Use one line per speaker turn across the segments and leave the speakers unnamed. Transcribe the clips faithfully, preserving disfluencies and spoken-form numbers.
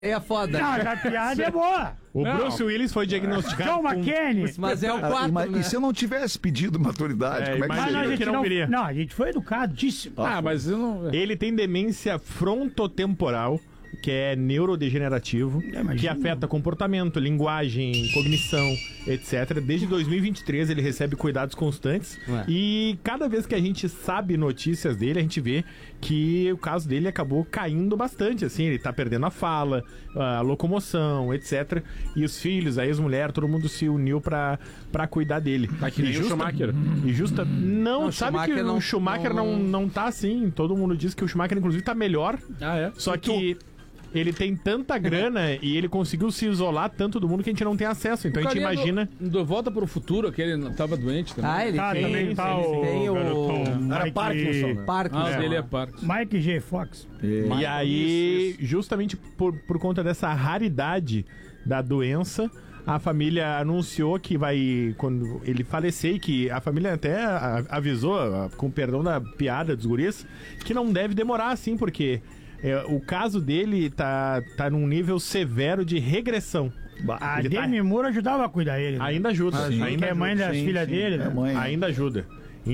É foda.
Não, a piada é boa.
O
não.
Bruce Willis foi diagnosticado
John
com...
McCain.
Mas é o quatro,
Mas,
né?
E se eu não tivesse pedido maturidade,
É,
como é que
mas
Mas
seria?
a gente
que não
não,
viria.
não, a gente foi educadíssimo.
Ah, mas eu não...
Ele tem demência frontotemporal, que é neurodegenerativo,
Imagina.
que afeta comportamento, linguagem, cognição, etcétera. Desde dois mil e vinte e três ele recebe cuidados constantes.
Ué.
E cada vez que a gente sabe notícias dele, a gente vê que o caso dele acabou caindo bastante, assim. Ele tá perdendo a fala, a locomoção, etcétera. E os filhos, a ex-mulher, todo mundo se uniu pra, pra cuidar dele.
Tá que nem
E
o Schumacher.
E justa... Não,
Não,
sabe
Schumacher
que
não-
o Schumacher não,
não-
não tá assim. Todo mundo diz que o Schumacher, inclusive, tá melhor.
Ah, é?
Só que ele tem tanta grana e ele conseguiu se isolar tanto do mundo que a gente não tem acesso. Então a gente
Carinha
imagina...
Do, do Volta pro Futuro, aquele tava doente também.
Ah, ele
Tá,
tem,
também tá
ele
o
tem o
garotão
Era
Mike-
Parkinson, né?
Parkinson.
Ah, o dele é parte.
Mike G. Fox.
E aí, justamente por, por conta dessa raridade da doença, a família anunciou que vai, quando ele falecer, que a família até a- avisou, a- com perdão da piada dos guris, que não deve demorar assim, porque é, o caso dele tá, tá num nível severo de regressão.
A
Ele tá-
Demi Moore ajudava a cuidar dele. né?
ainda ajuda.
Que
ainda
é mãe
ajuda.
das
sim,
filhas
sim.
dele,
É
né?
mãe.
Ainda ajuda.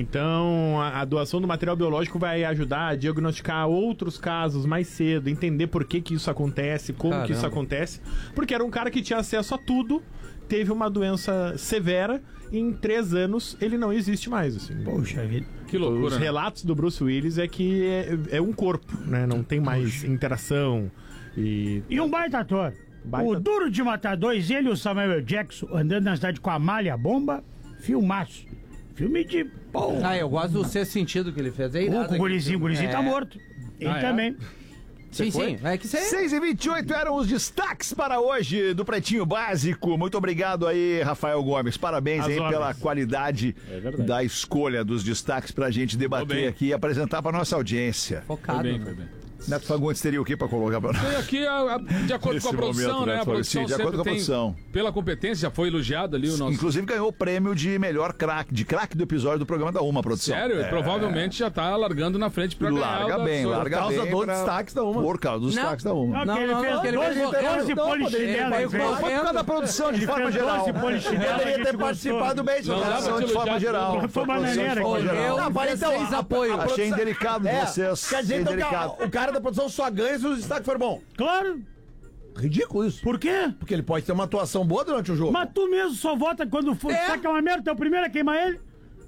Então, a, a doação do material biológico vai ajudar a diagnosticar outros casos mais cedo, entender por que que isso acontece, como que isso
Caramba.
acontece. Porque era um cara que tinha acesso a tudo, teve uma doença severa, e em três anos ele não existe mais, assim.
Poxa vida.
Que
Os
loucura. né?
relatos do Bruce Willis é que é, é um corpo, né? Não tem mais interação e...
E um baita ator.
Baita-
O Duro de Matar Dois, ele e o Samuel Jackson andando na cidade com a malha bomba, filmaço. Filme de pô.
Ah, eu gosto do Sexto Sentido que ele fez. É
O
irado
o gurizinho, o gurizinho
É.
tá morto. Ele
Ah, é?
também.
Sim, sim. É que você...
seis e vinte e oito eram os destaques para hoje do Pretinho Básico. Muito obrigado aí, Rafael Gomes. Parabéns
As
aí
obras.
pela qualidade
É verdade.
da escolha dos destaques pra gente
Tô
debater
bem.
aqui e apresentar pra nossa audiência.
Foi
Focado.
bem,
né?
foi bem.
Neto Fagundes teria o que pra colocar pra nós?
Tem aqui, a- a- de acordo
Nesse
com a produção,
momento,
né?
né,
A produção
Sim, de acordo
sempre
com a
tem,
produção.
pela competência, já foi elogiado ali o nosso...
Inclusive ganhou o prêmio de melhor craque, de craque do episódio do programa da Uma, produção.
Sério,
É.
provavelmente já tá largando na frente pra ganhar
Larga
o da
bem,
Sora.
larga
Por causa
bem.
dos
pra-
destaques da Uma.
Por causa dos
Não.
destaques da Uma.
Não,
Não,
porque ele
não,
fez
não, que ele
doze,
fez correndo.
doze
Não,
polichinelas.
ele
ele fez.
veio
Foi por causa da produção de
Ele
forma
fez
geral.
doze polichinelas, a
Poderia
gente
ter
gostou.
participado bem,
Não dá pra
Produção
te
de forma
elogiar
geral.
Foi
Produção de
bananeira,
forma
que
geral.
Eu
Não, para
fiz
então,
seis
a-
apoios.
a
Achei
produção-
indelicado de
É,
vocês.
Quer dizer,
Achei
então, que
indelicado.
a- o cara da produção só ganha se os destaques forem bons.
Claro.
Ridículo isso.
Por quê?
Porque ele pode ter uma atuação boa durante o jogo.
Mas tu mesmo só vota quando for.
É.
Sabe que é uma merda? Tu é o primeiro a queimar ele?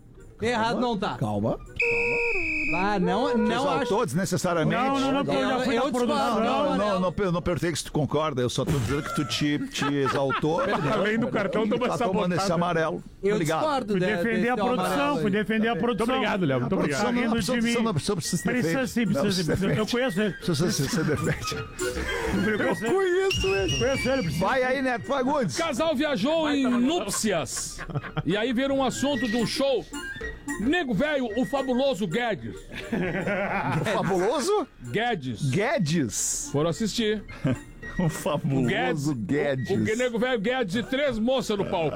Errado não tá.
Calma.
Ah, não, não
Exaltou
acho.
desnecessariamente.
Não, não, não, porque eu já fui
Eu
na produção.
discordo.
Não,
Não,
não,
não.
não, eu não perguntei que se tu concorda, eu só tô dizendo que tu te, te exaltou.
Além do cartão, toma
tá
essa
tomando esse
botada.
amarelo.
Eu
Obrigado.
discordo
Fui
de-
defender
desse
a
teu
produção,
amarelo
fui
aí.
defender a produção.
Muito obrigado, Léo. Muito
A produção
obrigado.
não,
rindo
a
de
produção
mim.
não precisa, precisa se
Precisa
defende.
sim,
Não,
precisa
se
sim. Eu
defende.
conheço ele.
Precisa se, se defende.
Eu conheço ele.
Conheço ele.
Conheço ele. precisa.
Vai aí, Neto Fagundes.
Casal viajou em núpcias. E aí veio um assunto de um show. Nego velho, o fabuloso Guedes.
O fabuloso
Guedes.
Guedes.
Foram assistir.
O
O
fabuloso Guedes.
O, o nego velho Guedes e três moças no palco.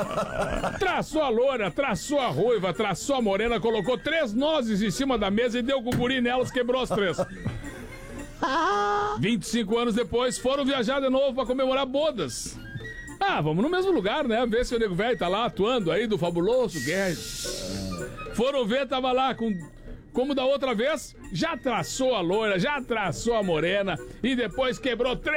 Traçou a loura, traçou a ruiva, traçou a morena, colocou três nozes em cima da mesa e deu com o guri nelas, quebrou as três. vinte e cinco anos depois, foram viajar de novo pra comemorar bodas. Ah, vamos no mesmo lugar, né? Ver se o nego velho tá lá atuando aí do fabuloso Guedes. Foram ver, tava lá com... Como da outra vez, já traçou a loira, já traçou a morena e depois quebrou três